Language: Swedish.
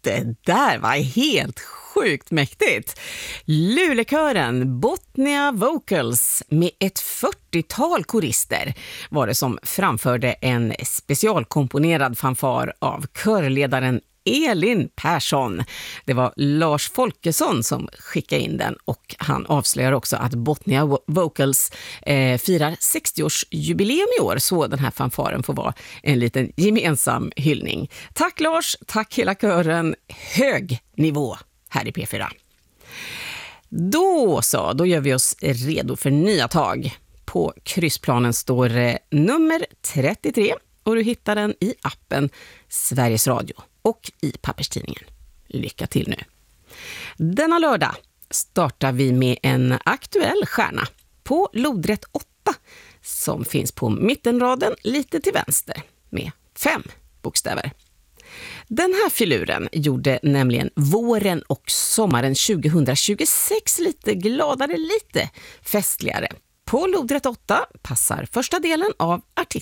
Det där var helt sjukt mäktigt. Lulekören Botnia Vocals med ett 40-tal korister var det som framförde en specialkomponerad fanfar av körledaren Elin Persson. Det var Lars Folkesson som skickade in den, och han avslöjar också att Botnia Vocals firar 60-årsjubileum i år, så den här fanfaren får vara en liten gemensam hyllning. Tack Lars, tack hela kören. Hög nivå här i P4. Då gör vi oss redo för nya tag. På kryssplanen står nummer 33 och du hittar den i appen Sveriges Radio och i papperstidningen. Lycka till nu. Denna lördag startar vi med en aktuell stjärna på lodrätt 8 som finns på mittenraden lite till vänster med 5 bokstäver. Den här filuren gjorde nämligen våren och sommaren 2026 lite gladare, lite festligare. På lodrätt 8 passar första delen av artist